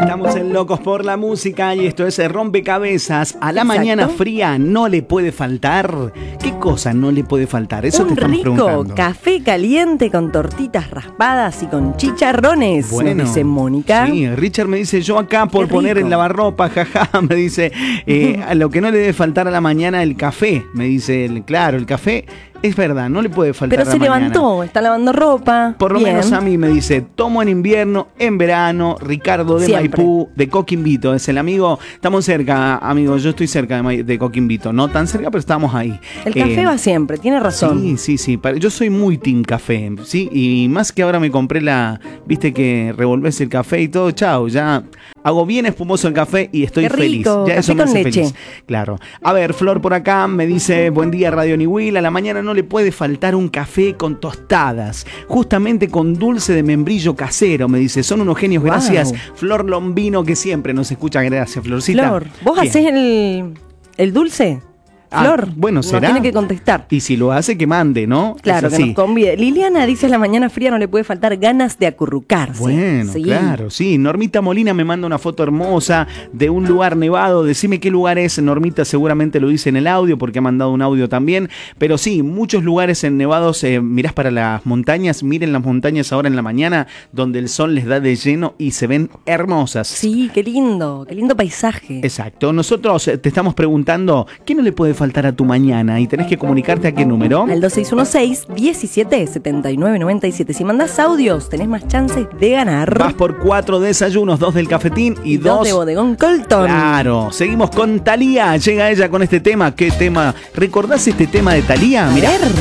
Estamos en Locos por la Música y esto es Rompecabezas. A la mañana fría no le puede faltar. ¿Qué cosa no le puede faltar? Eso te estamos preguntando. Un rico café caliente con tortitas raspadas y con chicharrones, Bueno, dice Mónica. Sí, Richard me dice, yo acá por Qué poner rico. el lavarropa, jaja, me dice, a lo que no le debe faltar a la mañana el café, me dice, claro, el café. Es verdad, no le puede faltar Pero a se la mañana. levantó, está lavando ropa. Por lo Bien. menos a mí me dice, tomo en invierno, en verano, Ricardo de Siempre. Maipú, de Coquimbito, es el amigo, estamos cerca, amigo, yo estoy cerca de Coquimbito, no tan cerca, pero estamos ahí. El café va siempre, tiene razón. Sí, yo soy muy team café, sí, y más que ahora me compré viste que revolvés el café y todo, chao, ya hago bien espumoso el café y estoy Qué rico, feliz. Ya café eso me con hace leche. feliz. Claro. A ver, Flor por acá me dice, buen día Radio Niwil, a la mañana no le puede faltar un café con tostadas, justamente con dulce de membrillo casero, me dice, son unos genios, gracias. Wow. Flor Lombino que siempre nos escucha, gracias Florcita. Flor, ¿vos Bien. hacés el dulce? Flor, bueno, nos será. tiene que contestar. Y si lo hace, que mande, ¿no? Claro, Es que así. nos convide. Liliana dice, la mañana fría no le puede faltar ganas de acurrucarse. Bueno, Sí. claro, sí. Normita Molina me manda una foto hermosa de un lugar nevado. Decime qué lugar es. Normita seguramente lo dice en el audio porque ha mandado un audio también. Pero sí, muchos lugares en nevados. Mirás para las montañas. Miren las montañas ahora en la mañana donde el sol les da de lleno y se ven hermosas. Sí, qué lindo paisaje. Exacto. Nosotros te estamos preguntando, ¿qué no le puede faltar a tu mañana? Y tenés que comunicarte a qué número. Al 2616-177997. Si mandás audios, tenés más chances de ganar. Vas por 4 desayunos, 2 del cafetín y 2 de Bodegón Colton. Claro, seguimos con Thalía. Llega ella con este tema. ¿Qué tema? ¿Recordás este tema de Thalía? A Mirá. ver.